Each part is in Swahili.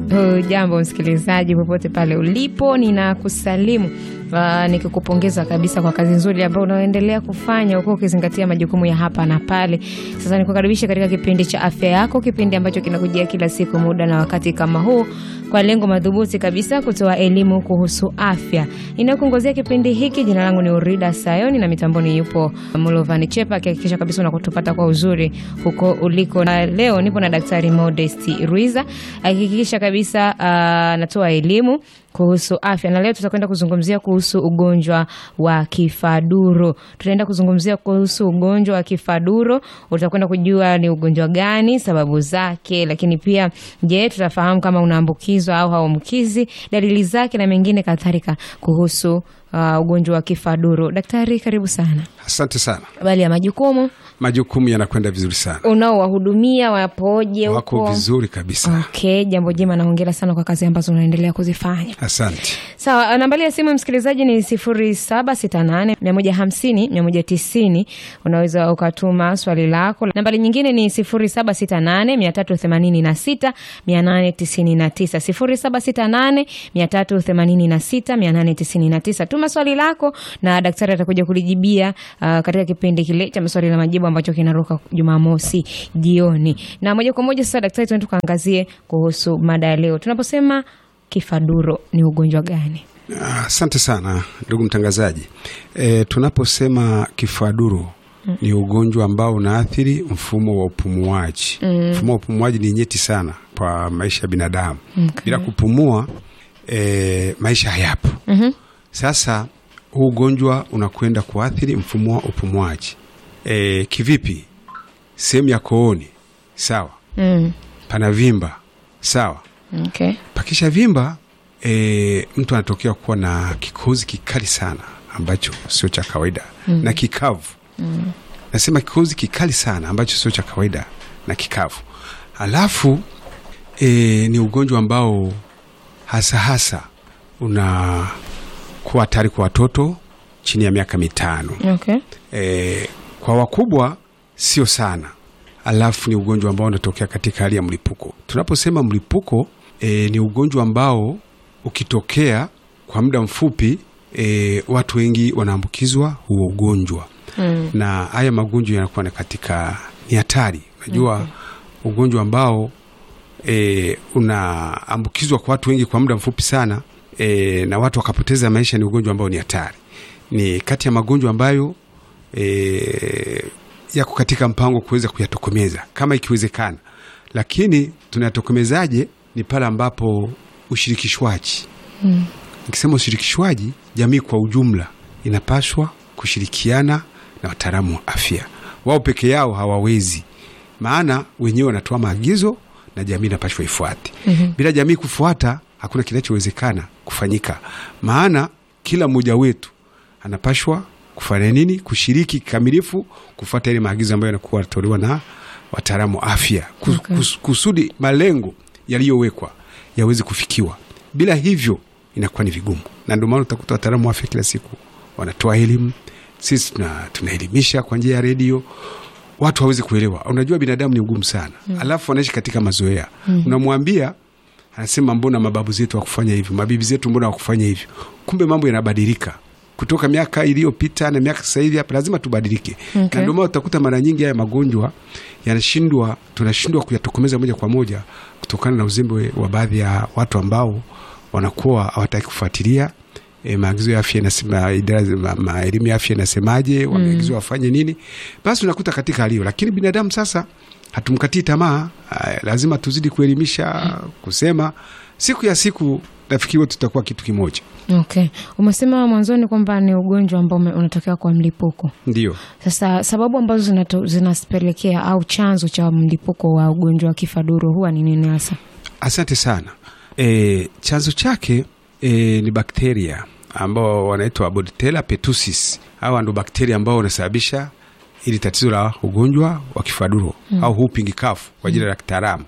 Jambo msikilizaji popote pale ulipo, ninakusalimu nikikupongeza kabisa kwa kazi nzuri ambayo unaendelea kufanya huko ukizingatia majukumu ya hapa na pale. Sasa nikukaribisha katika kipindi cha afya yako, kipindi ambacho kinakujia kila siku muda na wakati kama huu kwa lengo madhubuti kabisa kutoa elimu kuhusu afya. Ninakuongozea kipindi hiki, jina langu ni Urida Sayoni na mitamboni yupo Mulovani Chepa akihakikisha kabisa unakutupata kwa uzuri huko uliko. Na leo nipo na Daktari Modesti Ruiza akihakikisha kabisa natoa elimu kuhusu afya. Na leo tutakwenda kuzungumzia kuhusu ugonjwa wa kifaduro. Tutaenda kuzungumzia kuhusu ugonjwa wa kifaduro. Utakwenda kujua ni ugonjwa gani, sababu zake, lakini pia je, tutafahamu kama unaambukizwa au hauambukizi, dalili zake na mengine kadhalika kuhusu ugonjwa wa kifaduro. Daktari, karibu sana. Asante sana. Habari ya majukumu? Majukumu yanakwenda vizuri sana. Unaowahudumia wapoje huko? Wako vizuri kabisa. Okay, jambo jema na hongera sana kwa kazi ambazo unaendelea kuzifanya. Asante. Sawa, nambari ya simu msikilizaji ni 0768 150 190. Unaweza ukatuma swali lako. Nambari nyingine ni 0768 386 899. 0768 386 899. Tuma swali lako na daktari atakuja kulijibia katika kipindi kile cha maswali na majibu ambacho kinaruka Jumamosi jioni. Na moja kwa moja sasa daktari, tunataka kuangazie kuhusu mada ya leo. Tunaposema kifaduro ni ugonjwa gani? Asante sana ndugu mtangazaji. Tunaposema kifaduro ni ugonjwa ambao unaathiri mfumo wa upumuaji. Mfumo wa upumuaji ni nyeti sana kwa maisha ya binadamu. Okay. Bila kupumua maisha hayapo. Sasa huu ugonjwa unakwenda kuathiri mfumo wa upumuaji. Kivipi? Sehemu ya kooni, sawa? Pana vimba, sawa? Okay. Pakisha vimba, mtu anatokea kuwa na kikohozi kikali sana ambacho sio cha kawaida na kikavu. Nasema kikohozi kikali sana ambacho sio cha kawaida na kikavu. Alafu ni ugonjwa ambao hasa unakuwa hatari kwa watoto chini ya miaka 5. Okay. Kwa wakubwa sio sana. Alafu ni ugonjwa ambao unatokea katika hali ya mlipuko. Tunaposema mlipuko, ni ugonjwa ambao ukitokea kwa muda mfupi, watu wengi wanaambukizwa huo ugonjwa. Na haya magonjwa yanakuwa ni hatari. Unajua, ugonjwa ambao unaambukizwa kwa watu wengi kwa muda mfupi sana, na watu wakapoteza maisha, ni ugonjwa ambao ni hatari. Ni kati ya magonjwa ambayo yako katika mpango kuweza kuyatokomeza kama ikiwezekana. Lakini tunatokomezaje? Ni pale ambapo ushirikishwaji. Nikisema ushirikishwaji, jamii kwa ujumla inapaswa kushirikiana na wataalamu wa afya. Wao peke yao hawawezi, maana wenyewe wanatoa maagizo na jamii inapaswa ifuate. Bila jamii kufuata, hakuna kinachowezekana kufanyika, maana kila mmoja wetu anapaswa kufanya nini? Kushiriki kikamilifu kufuata ile maagizo ambayo yanakuwa yanatolewa na wataalamu wa afya. Kusudi malengo yaliyowekwa yaweze kufikiwa. Bila hivyo inakuwa ni vigumu. Na ndio maana utakuta wataalamu wa afya kila siku wanatoa elimu. Sisi tunaelimisha kwa njia ya redio. Watu hawezi kuelewa. Unajua binadamu ni ugumu sana. Alafu wanaishi katika mazoea. Unamwambia, anasema mbona mababu zetu hawakufanya hivyo? Mabibi zetu mbona hawakufanya hivyo? Kumbe mambo yanabadilika. Kutoka miaka iliyopita na miaka sasa hivi hapa lazima tubadilike. Okay. Na ndio maana utakuta mara nyingi haya magonjwa tunashindwa kuyatokomeza moja kwa moja kutokana na uzembe wa baadhi ya watu ambao wanakuwa hawataki kufuatilia maagizo ya afya. Nasema elimu ya afya inasemaje, wameagizwa wafanye nini. Basi unakuta katika hali hiyo. Lakini binadamu sasa hatumkatii tamaa, lazima tuzidi kuelimisha, kusema siku ya siku nafikiri tutakuwa kitu kimoja. Okay. Umesema mwanzoni kwamba ni ugonjwa ambao unatokea kwa mlipuko. Ndio. Sasa sababu ambazo zinapelekea au chanzo cha mlipuko wa ugonjwa wa kifaduro huwa ni nini hasa? Asante sana. Chanzo chake ni bakteria ambao wanaitwa Bordetella pertussis. Hawa ndio bakteria ambao wanasababisha ili tatizo la ugonjwa wa kifaduro au whooping cough kwa jina la kitaalamu.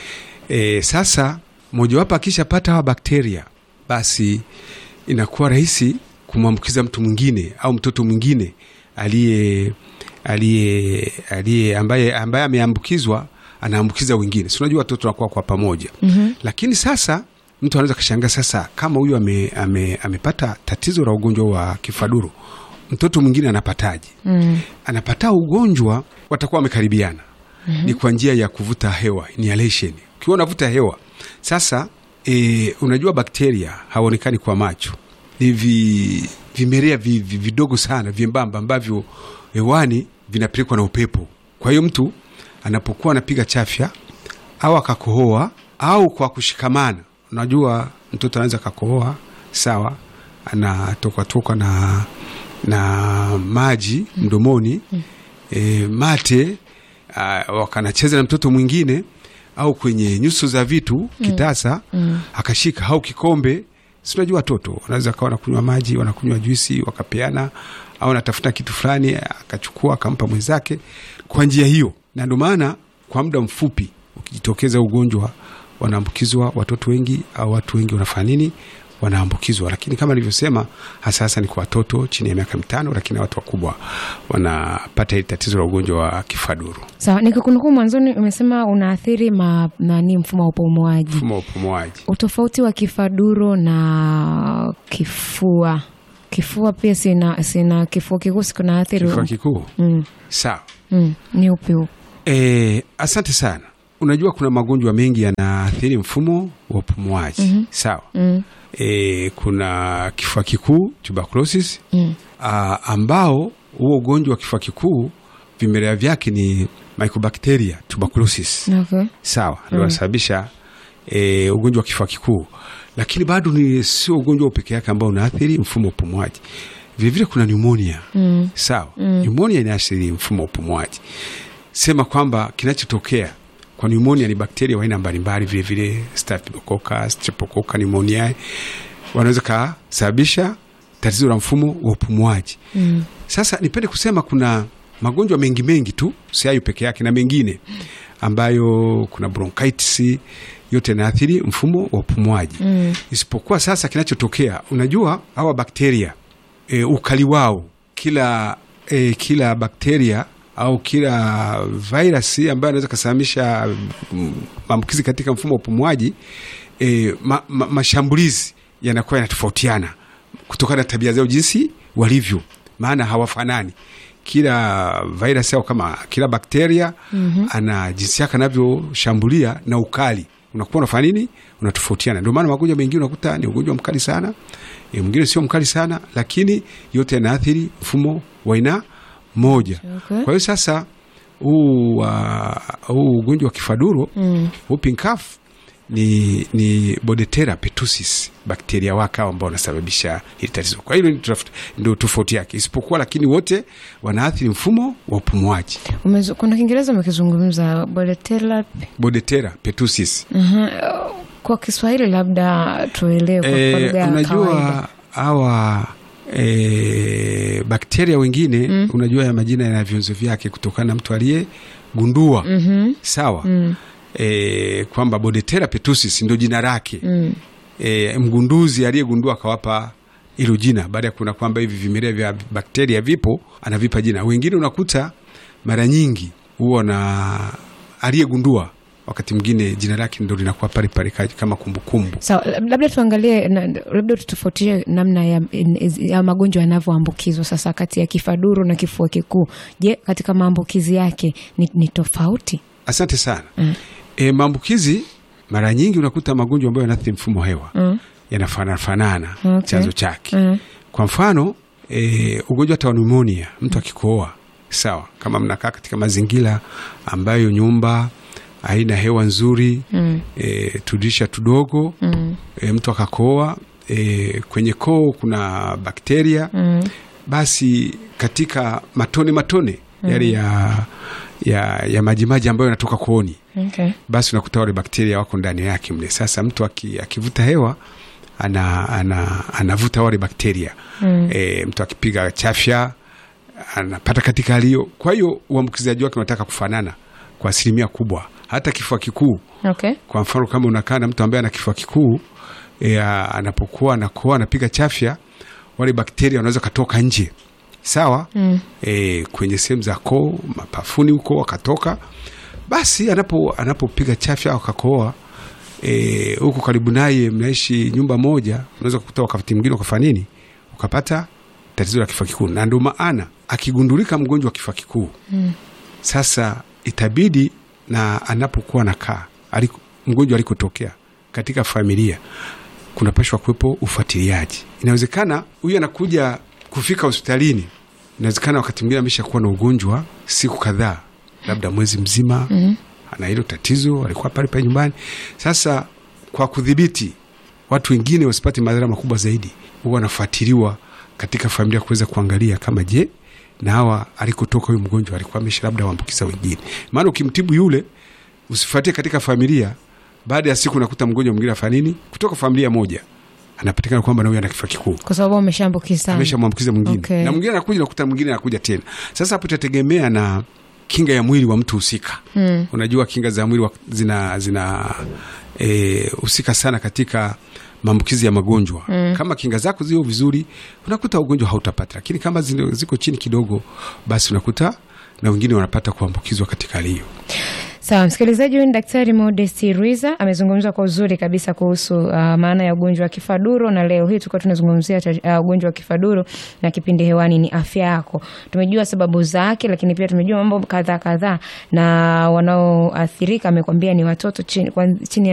Sasa mojawapo akishapata hawa bakteria, basi inakuwa rahisi kumwambukiza mtu mwingine au mtoto mwingine ambaye ameambukizwa anaambukiza wengine. Si unajua watoto wanakuwa kwa pamoja. Lakini sasa mtu anaweza kashangaa, sasa kama huyu amepata tatizo la ugonjwa wa kifaduro, mtoto mwingine anapataje? Anapata ugonjwa, watakuwa wamekaribiana. Ni kwa njia ya kuvuta hewa, inhalation. Ukiwa unavuta hewa sasa, unajua bakteria hawaonekani kwa macho, ni vimelea vidogo sana vyembamba ambavyo hewani vinapelekwa na upepo. Kwa hiyo mtu anapokuwa anapiga chafya au akakohoa au kwa kushikamana, unajua mtoto anaweza kakohoa, sawa, anatoka na maji mdomoni, mate, wakanacheza na mtoto mwingine, au kwenye nyuso za vitu, kitasa, akashika, au kikombe. Si unajua watoto wanaweza kawa wanakunywa maji, wanakunywa juisi, wakapeana, au anatafuta kitu fulani akachukua akampa mwenzake kwa njia hiyo. Na ndio maana kwa muda mfupi ukijitokeza ugonjwa, wanaambukizwa watoto wengi, au watu wengi wanafanya nini? Wanaambukizwa. Lakini kama nilivyosema, hasa ni kwa watoto chini ya miaka 5, lakini watu wakubwa wanapata hili tatizo la ugonjwa wa kifaduro. Sawa, nikakunukuu mwanzoni umesema unaathiri mfumo wa upumuaji. Mfumo wa upumuaji. Utofauti wa kifaduro na kifua. Kifua pia sina kifua kikuu sikuna athiri. Kifua kikuu. Sawa. Ni upi? Asante sana. Unajua kuna magonjwa mengi yanaathiri mfumo wa upumuaji. Sawa. Kuna kifua kikuu, tuberculosis, ambao huo ugonjwa wa kifua kikuu vimelea vyake ni Mycobacteria tuberculosis. Okay. Sawa, ndio unasababisha ugonjwa wa kifua kikuu. Lakini bado ni sio ugonjwa pekee yake ambao unaathiri mfumo wa upumuaji. Vile vile kuna pneumonia. Sawa. Pneumonia inaathiri mfumo wa upumuaji. Sema kwamba kinachotokea kwa pneumonia ni bakteria wa aina mbalimbali, vile vile Staphylococcus, Streptococcus pneumoniae wanaweza kusababisha tatizo la mfumo wa upumuaji. Sasa nipende kusema kuna magonjwa mengi tu, si hayo peke yake, na mengine ambayo kuna bronchitis, yote yanaathiri mfumo wa upumuaji. Isipokuwa sasa kinachotokea, unajua hawa bakteria ukali wao, kila bakteria au kila virusi ambayo anaweza kusababisha maambukizi katika mfumo wa upumuaji, mashambulizi yanakuwa yanatofautiana kutokana na tabia zao jinsi walivyo, maana hawafanani. Kila virusi au kama kila bakteria ana jinsi yake anavyoshambulia, na ukali unakuwa unafanya nini, unatofautiana. Ndio maana magonjwa mengine unakuta ni ugonjwa mkali sana, mwingine sio mkali sana, lakini yote yanaathiri mfumo wa aina moja. Okay. Kwa hiyo sasa huu ugonjwa wa kifaduro, whooping cough, ni Bordetella pertussis, bakteria wake ambao wanasababisha hili tatizo. Kwa hiyo ndio tofauti yake, isipokuwa lakini wote wanaathiri mfumo wa upumuaji. Kuna Kiingereza umekizungumza Bordetella pertussis. Kwa Kiswahili labda tuelewe kwa lugha ya kawaida. Unajua hawa bakteria wengine, unajua ya majina yana vyanzo vyake kutokana na mtu aliyegundua. Sawa. Kwamba Bordetella pertussis ndio jina lake. Mgunduzi aliyegundua akawapa hilo jina, baada ya kuona kwamba hivi vimelea vya bakteria vipo, anavipa jina. Wengine unakuta mara nyingi huwa na aliyegundua, wakati mwingine jina lake ndio linakuwa pale kama kumbukumbu. Sawa, labda tuangalie, labda tutofautishe namna ya magonjwa yanavyoambukizwa sasa kati ya kifaduro na kifua kikuu. Je, katika maambukizi yake ni tofauti? Asante sana. Maambukizi mara nyingi unakuta magonjwa ambayo yanaathiri mfumo hewa yanafanana chanzo chake. Kwa mfano ugonjwa wa pneumonia, mtu akikohoa, sawa, kama mnakaa katika mazingira ambayo nyumba haina hewa nzuri, tudisha tudogo, mtu akakohoa, kwenye koo kuna bakteria, basi katika matone yale ya majimaji ambayo yanatoka kooni, basi unakuta wale bakteria wako ndani yake mle. Sasa mtu akivuta hewa anavuta wale bakteria. Mtu akipiga chafya anapata katika hali hiyo. Kwa hiyo uambukizaji wake unataka kufanana kwa asilimia kubwa. Hata kifua kikuu. Kwa mfano kama unakaa na mtu ambaye ana kifua kikuu, anapokuwa anakoa, anapiga chafya, wale bakteria wanaweza katoka nje. Sawa? Kwenye sehemu za koo, mapafuni huko wakatoka, basi anapopiga chafya au kakoa huko karibu naye, mnaishi nyumba moja, unaweza kukuta wakati mwingine ukafanya nini, ukapata tatizo la kifua kikuu. Na ndio maana akigundulika mgonjwa wa kifua kikuu sasa itabidi, na anapokuwa nakaa mgonjwa alikotokea katika familia, kunapashwa kuwepo ufuatiliaji. Inawezekana huyu anakuja kufika hospitalini, inawezekana wakati mwingine ameshakuwa na ugonjwa siku kadhaa, labda mwezi mzima, ana hilo tatizo, alikuwa pale nyumbani. Sasa kwa kudhibiti watu wengine wasipate madhara makubwa zaidi, huwa anafuatiliwa katika familia kuweza kuangalia kama je, na hawa alikotoka huyu mgonjwa alikuwa amesha labda waambukiza wengine. Maana ukimtibu yule, usifuatie katika familia, baada ya siku nakuta mgonjwa mwingine afanya nini kutoka familia moja anapatikana kwamba na huyu ana kifua kikuu, kwa sababu ameshamwambukiza mwingine. Okay. Na mwingine anakuja, nakuta mwingine anakuja tena. Sasa hapo itategemea na kinga ya mwili wa mtu husika. Unajua kinga za mwili zina husika sana katika maambukizi ya magonjwa. Kama kinga zako zio vizuri, unakuta ugonjwa hautapata, lakini kama ziko chini kidogo, basi unakuta na wengine wanapata kuambukizwa katika hali hiyo. Sawa, msikilizaji, huyu ni Daktari Modesti Rwiza amezungumza kwa uzuri kabisa kuhusu maana ya ugonjwa wa kifaduro, na leo hii tulikuwa tunazungumzia ugonjwa wa kifaduro, na kipindi hewani ni afya yako. Tumejua sababu zake, lakini pia tumejua mambo kadhaa, na wanaoathirika amekwambia ni watoto chini